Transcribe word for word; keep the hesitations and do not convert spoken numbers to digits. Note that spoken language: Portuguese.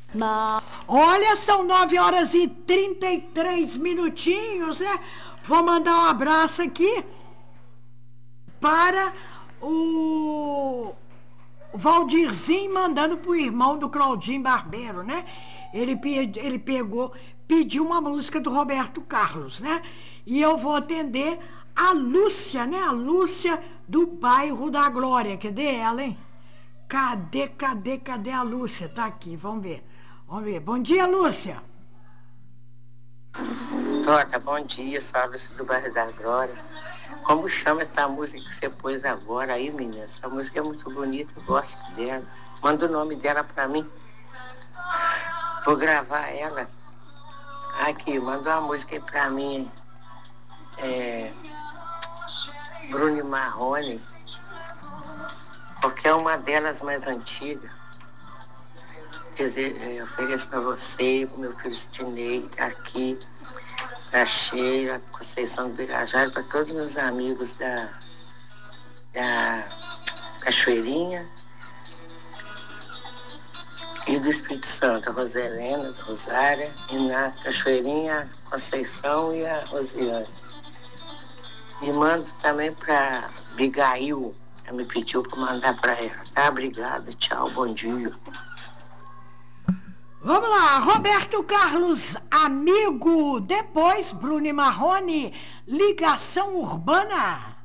Não. Olha, são nove horas e trinta e três minutinhos, né? Vou mandar um abraço aqui para o Valdirzinho, mandando pro irmão do Claudinho Barbeiro, né? Ele, pe- ele pegou, pediu uma música do Roberto Carlos, né? E eu vou atender a Lúcia, né? A Lúcia do bairro da Glória. Cadê ela, hein? Cadê, cadê, cadê a Lúcia? Tá aqui, vamos ver. Vamos ver. Bom dia, Lúcia. Tota, bom dia, sou a Lúcia do bairro da Glória. Como chama essa música que você pôs agora aí, menina? Essa música é muito bonita, eu gosto dela. Manda o nome dela pra mim. Vou gravar ela. Aqui, manda uma música aí pra mim. É... Bruno Marrone. Qualquer uma delas mais antiga. Quer dizer, eu ofereço pra você, pro meu filho Sidney, que tá aqui, pra Sheila, Conceição do Irajá, para todos os meus amigos da, da Cachoeirinha e do Espírito Santo, a Roselena, a Rosária, e na Cachoeirinha, a Conceição e a Rosiane. E mando também para Abigail, ela me pediu para mandar para ela, tá? Obrigada, tchau, bom dia. Vamos lá, Roberto Carlos, amigo. Depois, Bruno Marrone, ligação urbana.